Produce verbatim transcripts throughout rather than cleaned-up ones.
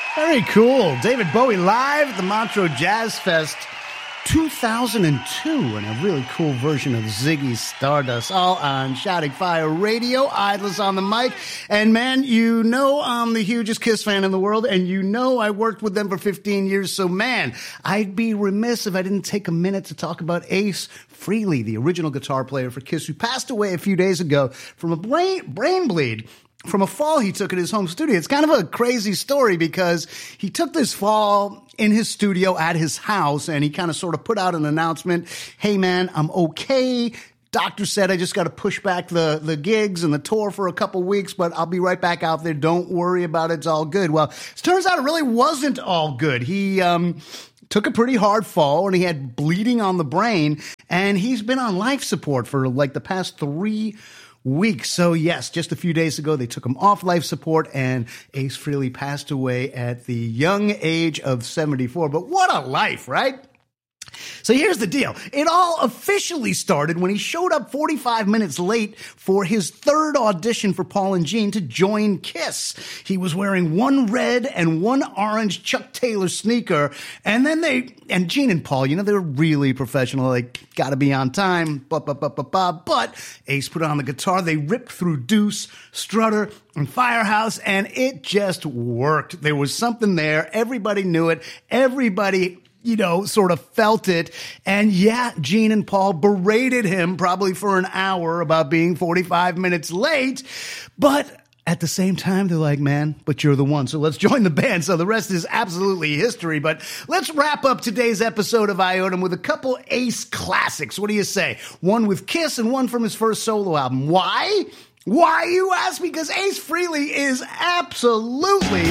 Very cool. David Bowie live at the Montreux Jazz Fest two thousand two, and a really cool version of Ziggy Stardust, all on Shouting Fire Radio. Idlers on the mic. And man, you know I'm the hugest Kiss fan in the world, and you know I worked with them for fifteen years, so man, I'd be remiss if I didn't take a minute to talk about Ace Frehley, the original guitar player for Kiss, who passed away a few days ago from a brain, brain bleed from a fall he took at his home studio. It's kind of a crazy story because he took this fall in his studio at his house, and he kind of sort of put out an announcement, hey man, I'm okay. Doctor said I just got to push back the, the gigs and the tour for a couple weeks, but I'll be right back out there. Don't worry about it. It's all good. Well, it turns out it really wasn't all good. He um, took a pretty hard fall, and he had bleeding on the brain, and he's been on life support for like the past three weeks. So yes, just a few days ago, they took him off life support, and Ace Frehley passed away at the young age of seventy-four. But what a life, right? So here's the deal. It all officially started when he showed up forty-five minutes late for his third audition for Paul and Gene to join Kiss. He was wearing one red and one orange Chuck Taylor sneaker. And then they, and Gene and Paul, you know, they were really professional. Like, gotta be on time, blah, blah, blah, blah, blah. But Ace put on the guitar. They ripped through Deuce, Strutter, and Firehouse, and it just worked. There was something there. Everybody knew it. Everybody, you know, sort of felt it. And yeah, Gene and Paul berated him probably for an hour about being forty-five minutes late. But at the same time, they're like, man, but you're the one. So let's join the band. So the rest is absolutely history. But let's wrap up today's episode of Iotum with a couple Ace classics. What do you say? One with Kiss and one from his first solo album. Why? Why, you ask? Because Ace Frehley is absolutely...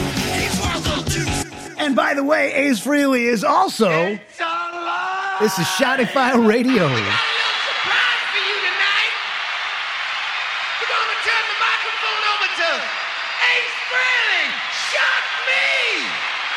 And by the way, Ace Frehley is also... This is Shouting Fire Radio.